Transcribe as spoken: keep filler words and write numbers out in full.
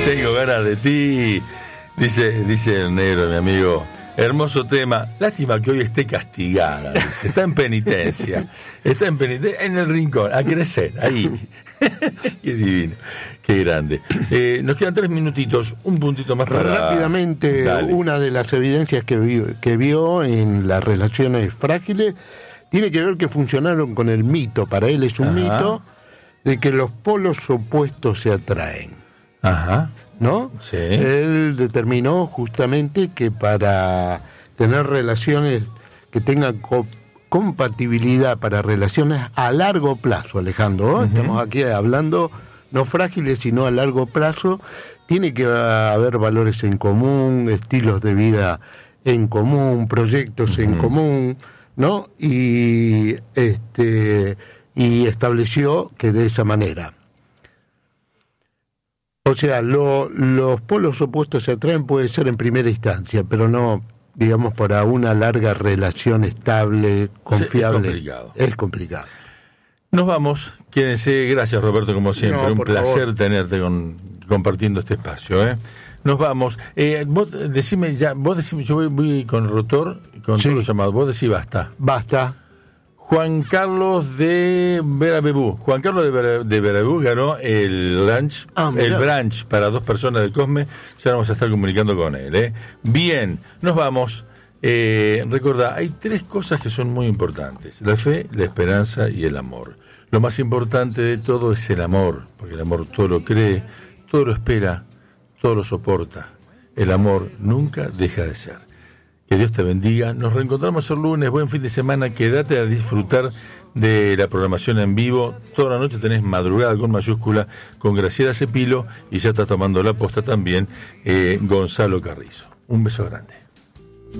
Tengo ganas de ti, dice, dice el negro, mi amigo. Hermoso tema. Lástima que hoy esté castigada, dice. Está en penitencia. Está en penitencia, en el rincón, a crecer, ahí. Qué divino, qué grande. Eh, nos quedan tres minutitos, un puntito más para... Rápidamente, Dale. Una de las evidencias que vio, que vio en las relaciones frágiles tiene que ver que funcionaron con el mito, para él es un Ajá. mito, de que los polos opuestos se atraen. Ajá. ¿No? Sí. Él determinó justamente que para tener relaciones que tengan co- compatibilidad para relaciones a largo plazo, Alejandro, uh-huh. estamos aquí hablando no frágiles, sino a largo plazo, tiene que haber valores en común, estilos de vida en común, proyectos uh-huh. en común, ¿no? Y este y estableció que de esa manera. O sea, lo, los polos opuestos se atraen puede ser en primera instancia, pero no, digamos, para una larga relación estable, confiable. Es complicado. Es complicado. Nos vamos. Quédense. Gracias, Roberto, como siempre. No, Un placer favor. tenerte con, compartiendo este espacio. ¿eh? Nos vamos. Eh, vos decime ya, vos decime, yo voy, voy con Rotor, con sí. todos los llamados. Vos decís basta. Basta. Juan Carlos de Verabebú. Juan Carlos de, Vera, de Verabebú ganó el lunch, ah, el brunch para dos personas del Cosme. Ya vamos a estar comunicando con él. ¿eh? Bien, nos vamos. Eh, recordá, hay tres cosas que son muy importantes: la fe, la esperanza y el amor. Lo más importante de todo es el amor, porque el amor todo lo cree, todo lo espera, todo lo soporta. El amor nunca deja de ser. Que Dios te bendiga. Nos reencontramos el lunes. Buen fin de semana. Quédate a disfrutar de la programación en vivo. Toda la noche tenés Madrugada con mayúscula con Graciela Cepilo y ya está tomando la posta también eh, Gonzalo Carrizo. Un beso grande.